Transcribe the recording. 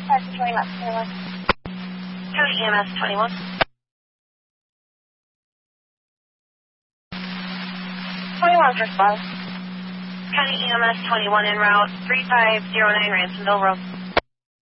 Sergeant 21. County EMS 21. 21 first bus. County EMS 21 en route, 3509 Ransomville Road.